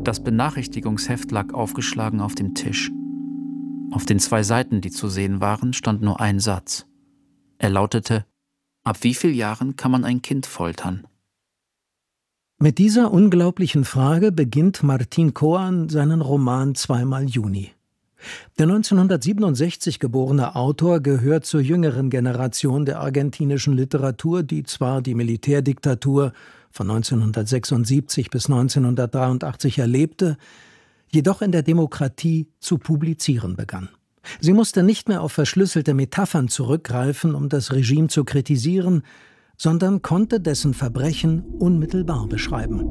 Das Benachrichtigungsheft lag aufgeschlagen auf dem Tisch. Auf den 2 Seiten, die zu sehen waren, stand nur ein Satz. Er lautete: Ab wie vielen Jahren kann man ein Kind foltern? Mit dieser unglaublichen Frage beginnt Martín Coan seinen Roman Zweimal Juni. Der 1967 geborene Autor gehört zur jüngeren Generation der argentinischen Literatur, die zwar die Militärdiktatur von 1976 bis 1983 erlebte, jedoch in der Demokratie zu publizieren begann. Sie musste nicht mehr auf verschlüsselte Metaphern zurückgreifen, um das Regime zu kritisieren, sondern konnte dessen Verbrechen unmittelbar beschreiben.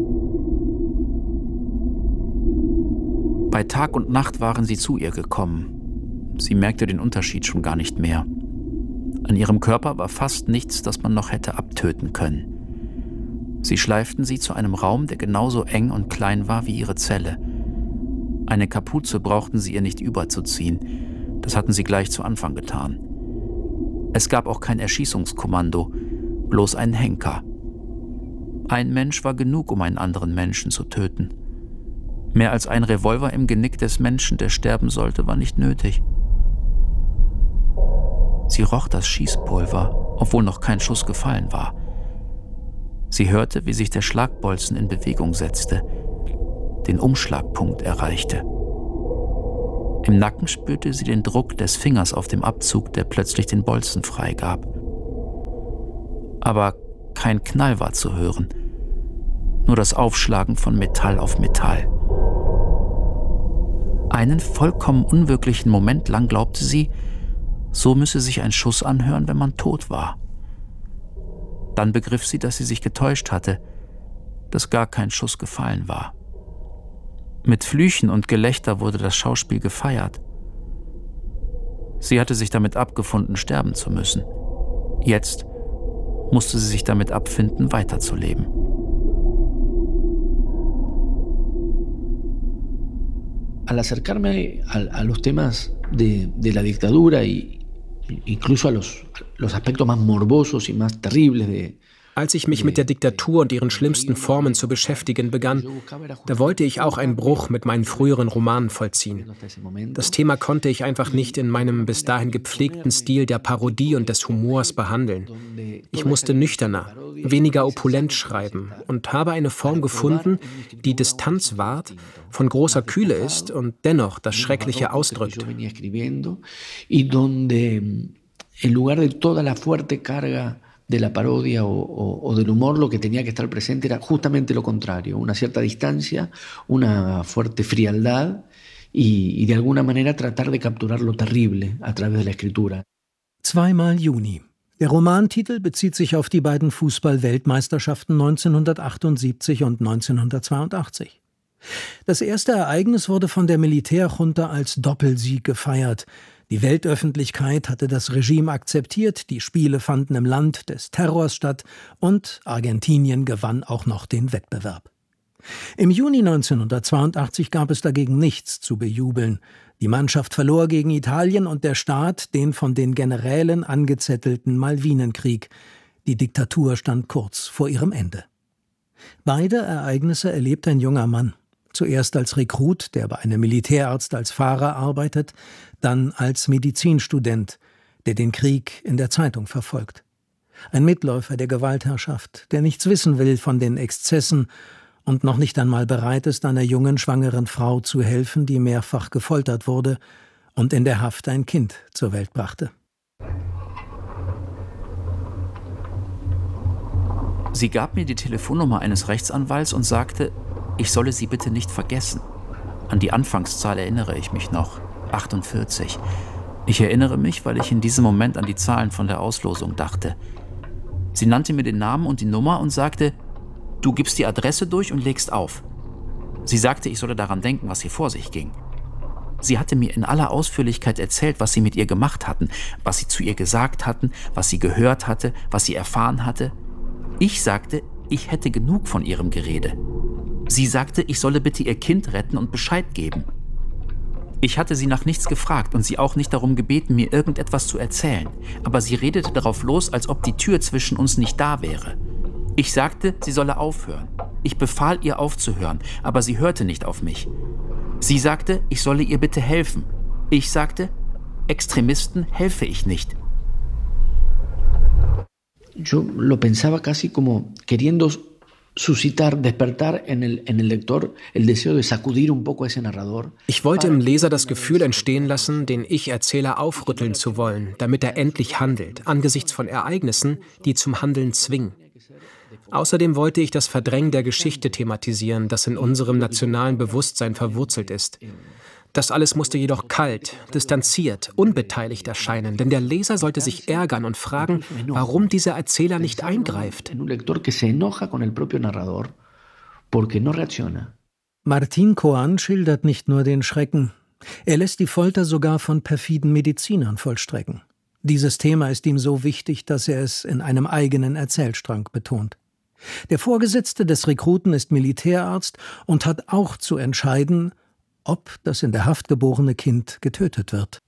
Bei Tag und Nacht waren sie zu ihr gekommen. Sie merkte den Unterschied schon gar nicht mehr. An ihrem Körper war fast nichts, das man noch hätte abtöten können. Sie schleiften sie zu einem Raum, der genauso eng und klein war wie ihre Zelle. Eine Kapuze brauchten sie ihr nicht überzuziehen. Das hatten sie gleich zu Anfang getan. Es gab auch kein Erschießungskommando, bloß einen Henker. Ein Mensch war genug, um einen anderen Menschen zu töten. Mehr als ein Revolver im Genick des Menschen, der sterben sollte, war nicht nötig. Sie roch das Schießpulver, obwohl noch kein Schuss gefallen war. Sie hörte, wie sich der Schlagbolzen in Bewegung setzte, den Umschlagpunkt erreichte. Im Nacken spürte sie den Druck des Fingers auf dem Abzug, der plötzlich den Bolzen freigab. Aber kein Knall war zu hören, nur das Aufschlagen von Metall auf Metall. Einen vollkommen unwirklichen Moment lang glaubte sie, so müsse sich ein Schuss anhören, wenn man tot war. Dann begriff sie, dass sie sich getäuscht hatte, dass gar kein Schuss gefallen war. Mit Flüchen und Gelächter wurde das Schauspiel gefeiert. Sie hatte sich damit abgefunden, sterben zu müssen. Jetzt musste sie sich damit abfinden, weiterzuleben. Al acercarme a los temas de la dictadura y incluso a los aspectos más morbosos y más terribles de Als ich mich mit der Diktatur und ihren schlimmsten Formen zu beschäftigen begann, da wollte ich auch einen Bruch mit meinen früheren Romanen vollziehen. Das Thema konnte ich einfach nicht in meinem bis dahin gepflegten Stil der Parodie und des Humors behandeln. Ich musste nüchterner, weniger opulent schreiben und habe eine Form gefunden, die Distanz wahrt, von großer Kühle ist und dennoch das Schreckliche ausdrückt. De la parodia o del humor, lo que tenía que estar presente era justamente lo contrario, una cierta distancia, una fuerte frialdad y de alguna manera tratar de capturar lo terrible a través de la escritura. Zweimal Juni. Der Romantitel bezieht sich auf die beiden Fußball-Weltmeisterschaften 1978 und 1982. Das erste Ereignis wurde von der Militärjunta als Doppelsieg gefeiert. Die Weltöffentlichkeit hatte das Regime akzeptiert, die Spiele fanden im Land des Terrors statt und Argentinien gewann auch noch den Wettbewerb. Im Juni 1982 gab es dagegen nichts zu bejubeln. Die Mannschaft verlor gegen Italien und der Staat den von den Generälen angezettelten Malvinenkrieg. Die Diktatur stand kurz vor ihrem Ende. Beide Ereignisse erlebt ein junger Mann. Zuerst als Rekrut, der bei einem Militärarzt als Fahrer arbeitet, dann als Medizinstudent, der den Krieg in der Zeitung verfolgt. Ein Mitläufer der Gewaltherrschaft, der nichts wissen will von den Exzessen und noch nicht einmal bereit ist, einer jungen, schwangeren Frau zu helfen, die mehrfach gefoltert wurde und in der Haft ein Kind zur Welt brachte. Sie gab mir die Telefonnummer eines Rechtsanwalts und sagte, ich solle sie bitte nicht vergessen. An die Anfangszahl erinnere ich mich noch, 48. Ich erinnere mich, weil ich in diesem Moment an die Zahlen von der Auslosung dachte. Sie nannte mir den Namen und die Nummer und sagte, du gibst die Adresse durch und legst auf. Sie sagte, ich solle daran denken, was hier vor sich ging. Sie hatte mir in aller Ausführlichkeit erzählt, was sie mit ihr gemacht hatten, was sie zu ihr gesagt hatten, was sie gehört hatte, was sie erfahren hatte. Ich sagte, ich hätte genug von ihrem Gerede. Sie sagte, ich solle bitte ihr Kind retten und Bescheid geben. Ich hatte sie nach nichts gefragt und sie auch nicht darum gebeten, mir irgendetwas zu erzählen. Aber sie redete darauf los, als ob die Tür zwischen uns nicht da wäre. Ich sagte, sie solle aufhören. Ich befahl ihr aufzuhören, aber sie hörte nicht auf mich. Sie sagte, ich solle ihr bitte helfen. Ich sagte, Extremisten helfe ich nicht. Yo lo pensaba casi como queriendo suscitar, despertar en el lector el deseo de sacudir un poco a ese narrador. Ich wollte im Leser das Gefühl entstehen lassen, den Ich-Erzähler aufrütteln zu wollen, damit er endlich handelt, angesichts von Ereignissen, die zum Handeln zwingen. Außerdem wollte ich das Verdrängen der Geschichte thematisieren, das in unserem nationalen Bewusstsein verwurzelt ist. Das alles musste jedoch kalt, distanziert, unbeteiligt erscheinen, denn der Leser sollte sich ärgern und fragen, warum dieser Erzähler nicht eingreift. Martín Coan schildert nicht nur den Schrecken, er lässt die Folter sogar von perfiden Medizinern vollstrecken. Dieses Thema ist ihm so wichtig, dass er es in einem eigenen Erzählstrang betont. Der Vorgesetzte des Rekruten ist Militärarzt und hat auch zu entscheiden, ob das in der Haft geborene Kind getötet wird.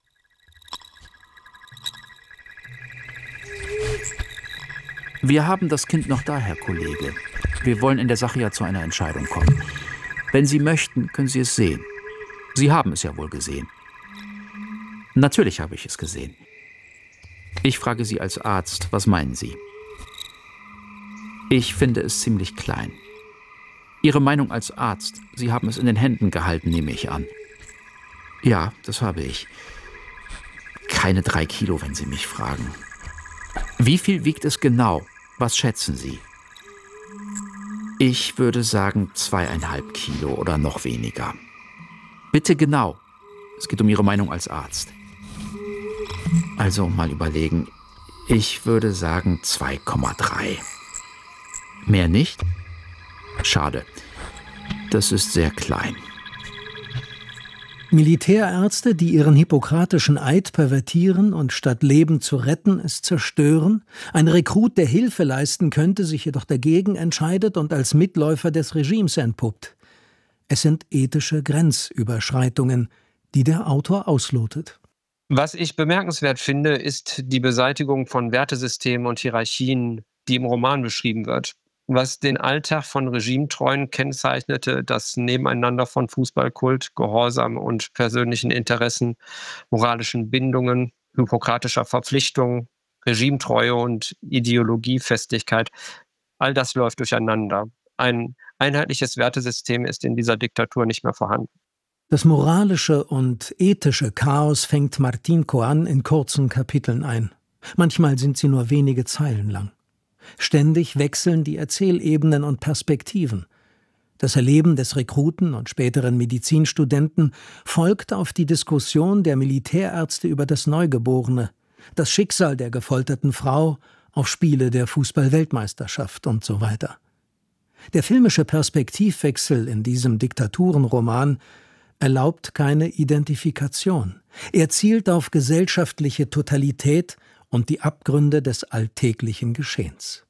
Wir haben das Kind noch da, Herr Kollege. Wir wollen in der Sache ja zu einer Entscheidung kommen. Wenn Sie möchten, können Sie es sehen. Sie haben es ja wohl gesehen. Natürlich habe ich es gesehen. Ich frage Sie als Arzt, was meinen Sie? Ich finde es ziemlich klein. Ihre Meinung als Arzt, Sie haben es in den Händen gehalten, nehme ich an. Ja, das habe ich. Keine 3 Kilo, wenn Sie mich fragen. Wie viel wiegt es genau? Was schätzen Sie? Ich würde sagen 2,5 Kilo oder noch weniger. Bitte genau. Es geht um Ihre Meinung als Arzt. Also mal überlegen. Ich würde sagen 2,3. Mehr nicht? Schade. Das ist sehr klein. Militärärzte, die ihren hippokratischen Eid pervertieren und statt Leben zu retten, es zerstören, ein Rekrut, der Hilfe leisten könnte, sich jedoch dagegen entscheidet und als Mitläufer des Regimes entpuppt. Es sind ethische Grenzüberschreitungen, die der Autor auslotet. Was ich bemerkenswert finde, ist die Beseitigung von Wertesystemen und Hierarchien, die im Roman beschrieben wird. Was den Alltag von Regimetreuen kennzeichnete, das Nebeneinander von Fußballkult, Gehorsam und persönlichen Interessen, moralischen Bindungen, hippokratischer Verpflichtungen, Regimetreue und Ideologiefestigkeit, all das läuft durcheinander. Ein einheitliches Wertesystem ist in dieser Diktatur nicht mehr vorhanden. Das moralische und ethische Chaos fängt Martín Coan in kurzen Kapiteln ein. Manchmal sind sie nur wenige Zeilen lang. Ständig wechseln die Erzählebenen und Perspektiven. Das Erleben des Rekruten und späteren Medizinstudenten folgt auf die Diskussion der Militärärzte über das Neugeborene, das Schicksal der gefolterten Frau, auf Spiele der Fußball-Weltmeisterschaft und so weiter. Der filmische Perspektivwechsel in diesem Diktaturenroman erlaubt keine Identifikation. Er zielt auf gesellschaftliche Totalität und die Abgründe des alltäglichen Geschehens.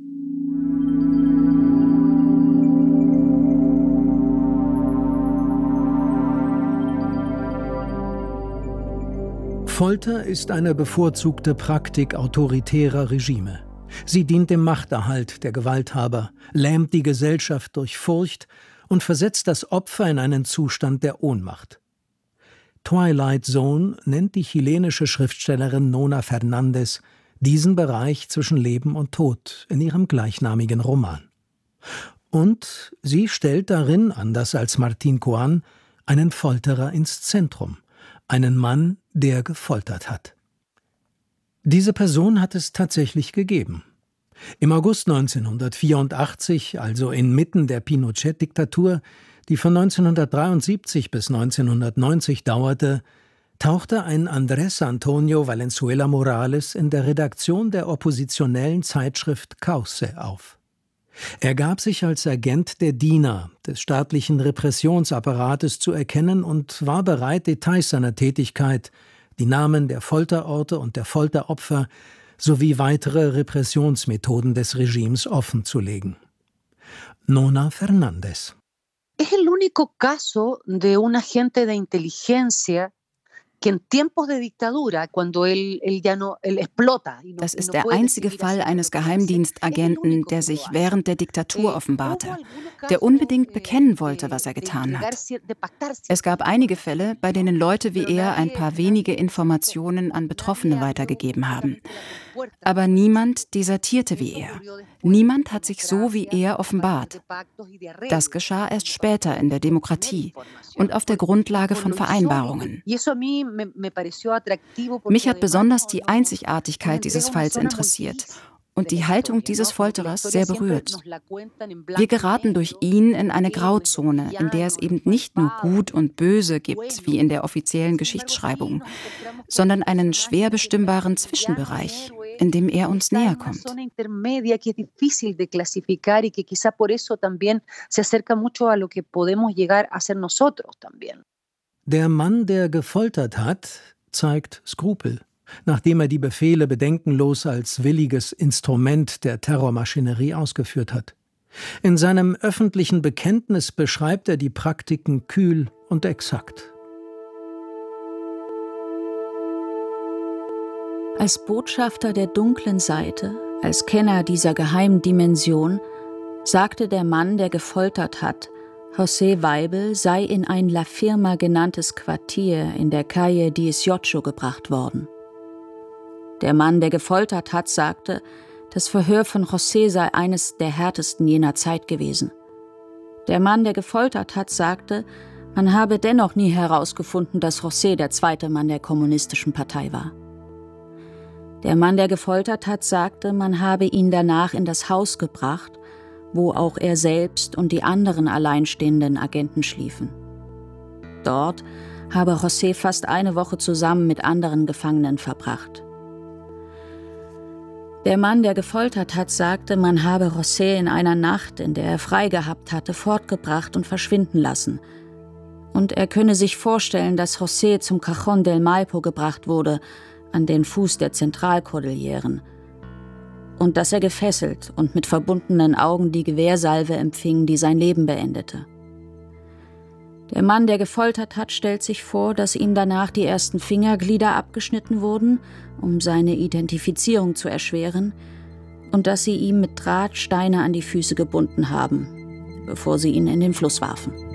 Folter ist eine bevorzugte Praktik autoritärer Regime. Sie dient dem Machterhalt der Gewalthaber, lähmt die Gesellschaft durch Furcht und versetzt das Opfer in einen Zustand der Ohnmacht. Twilight Zone nennt die chilenische Schriftstellerin Nona Fernández diesen Bereich zwischen Leben und Tod in ihrem gleichnamigen Roman. Und sie stellt darin, anders als Martín Coan, einen Folterer ins Zentrum, einen Mann, der gefoltert hat. Diese Person hat es tatsächlich gegeben. Im August 1984, also inmitten der Pinochet-Diktatur, die von 1973 bis 1990 dauerte, tauchte ein Andrés Antonio Valenzuela Morales in der Redaktion der oppositionellen Zeitschrift Cauce auf. Er gab sich als Agent der Diener des staatlichen Repressionsapparates zu erkennen und war bereit, Details seiner Tätigkeit, die Namen der Folterorte und der Folteropfer sowie weitere Repressionsmethoden des Regimes offenzulegen. Nona Fernández. Es el único caso de un agente de inteligencia Das ist der einzige Fall eines Geheimdienstagenten, der sich während der Diktatur offenbarte, der unbedingt bekennen wollte, was er getan hat. Es gab einige Fälle, bei denen Leute wie er ein paar wenige Informationen an Betroffene weitergegeben haben. Aber niemand desertierte wie er. Niemand hat sich so wie er offenbart. Das geschah erst später in der Demokratie und auf der Grundlage von Vereinbarungen. Mich hat besonders die Einzigartigkeit dieses Falls interessiert und die Haltung dieses Folterers sehr berührt. Wir geraten durch ihn in eine Grauzone, in der es eben nicht nur Gut und Böse gibt, wie in der offiziellen Geschichtsschreibung, sondern einen schwer bestimmbaren Zwischenbereich, in dem er uns näher kommt. Der Mann, der gefoltert hat, zeigt Skrupel, nachdem er die Befehle bedenkenlos als williges Instrument der Terrormaschinerie ausgeführt hat. In seinem öffentlichen Bekenntnis beschreibt er die Praktiken kühl und exakt. Als Botschafter der dunklen Seite, als Kenner dieser geheimen Dimension, sagte der Mann, der gefoltert hat, José Weibel sei in ein La Firma genanntes Quartier in der Calle 18 gebracht worden. Der Mann, der gefoltert hat, sagte, das Verhör von José sei eines der härtesten jener Zeit gewesen. Der Mann, der gefoltert hat, sagte, man habe dennoch nie herausgefunden, dass José der zweite Mann der Kommunistischen Partei war. Der Mann, der gefoltert hat, sagte, man habe ihn danach in das Haus gebracht, wo auch er selbst und die anderen alleinstehenden Agenten schliefen. Dort habe José fast eine Woche zusammen mit anderen Gefangenen verbracht. Der Mann, der gefoltert hat, sagte, man habe José in einer Nacht, in der er frei gehabt hatte, fortgebracht und verschwinden lassen. Und er könne sich vorstellen, dass José zum Cajón del Maipo gebracht wurde, an den Fuß der Zentralkordilleren, und dass er gefesselt und mit verbundenen Augen die Gewehrsalve empfing, die sein Leben beendete. Der Mann, der gefoltert hat, stellt sich vor, dass ihm danach die ersten Fingerglieder abgeschnitten wurden, um seine Identifizierung zu erschweren, und dass sie ihm mit Draht Steine an die Füße gebunden haben, bevor sie ihn in den Fluss warfen.